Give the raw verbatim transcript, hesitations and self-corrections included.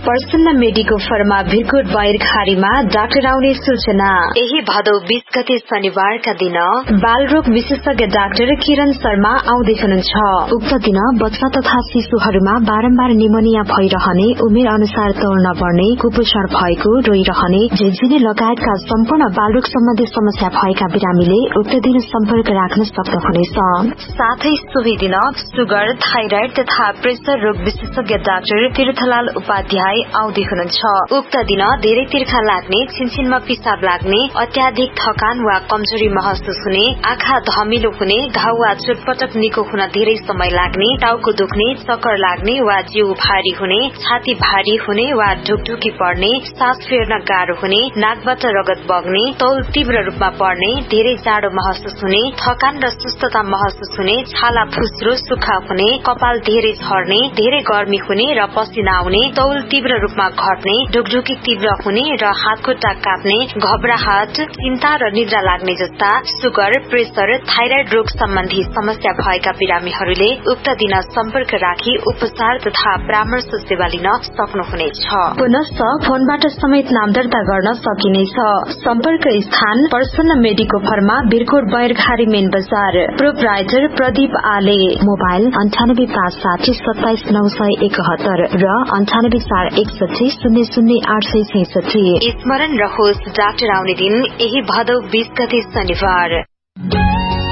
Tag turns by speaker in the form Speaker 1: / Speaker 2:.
Speaker 1: प्रसन्न medico pharma Bhirkot बैरखारीमा doctor आउने सूचना। यही भदौ बीस गते शनिबारका दिन बालरोग विशेषज्ञ डाक्टर किरण शर्मा आउँदै हुनुहुन्छ। उक्त दिन बच्चा तथा शिशुहरूमा बारम्बार निमोनिया भइरहने, उमेर अनुसार तौल नबढ्ने, कुपोषण भएको, रोइरहने, झिझिने लगायतका सम्पूर्ण बालरोग सम्बन्धी समस्या भएका बिरामीले उक्त दिन सम्पर्क राख्न सक्नुहुनेछ। साथै सोही दिन सुगर, थाइराइड तथा प्रेसर रोग विशेषज्ञ डाक्टर तीर्थलाल उपाध्याय आउँदै हुनुहुन्छ। उक्त दिन धेरै तिर्खा लाग्ने, छिनछिनमा पिसाब लाग्ने, अत्याधिक थकान वा कमजोरी महसुस हुने, आँखा धमिलो हुने, घाउ वा चोटपटक निको हुन धेरै समय लाग्ने, टाउको दुख्ने, चक्कर लाग्ने वा जिउ भारी हुने, छाती भारी हुने वा ढुकढुकी पर्ने, सास फेर्न गाह्रो हुने, नाकबाट रगत बग्ने, तौल तीव्र रूपमा बढ्ने, धेरै जाडो महसुस हुने, थकान र सुस्तता महसुस हुने, छाला फुस्रो सुक्खा हुने, कपाल धेरै झर्ने, धेरै गर्मी हुने र पसिना आउने, तौल तीव्र रूपमा घट्ने, ढुकढुकी तीव्र हुने र हातखुट्टा काप्ने, घबराहट, चिन्ता र निद्रा लाग्ने जस्ता सुगर, प्रेसर, थाइराइड रोग सम्बन्धी समस्या भएका बिरामीहरूले उक्त दिन सम्पर्क राखी उपचार तथा परामर्श सेवा लिन सक्नुहुनेछ। पुनश्च फोनबाट समेत नाम दर्ता गर्न सकिनेछ। सम्पर्क स्थान प्रसन्न मेडिको फर्मा भिरकोट बैरखारी मेन बजार। प्रोपराइटर प्रदीप आले। मोबाइल अन्ठानब्बे पाँच साठी सत्ताइस नौ सय एकहत्तर र अन्ठानब्बे चार एकसठी शून्य शून्य आठ सय छैसठी। स्मरण रहोस्, डाक्टर आउने दिन यही भदौ बीस गते शनिबार।